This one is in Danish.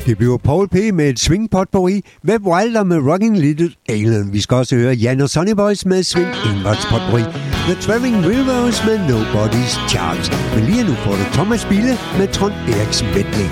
Det bliver Paul P. med et swing potpourri, Web Wilder med Rocking Little Alien. Vi skal også høre Jan og Sonny Boys med swing inverts potpourri, The Traveling Wilburys med Nobody's Charms. Men lige nu får du Thomas Bille med Trond Eriks medley.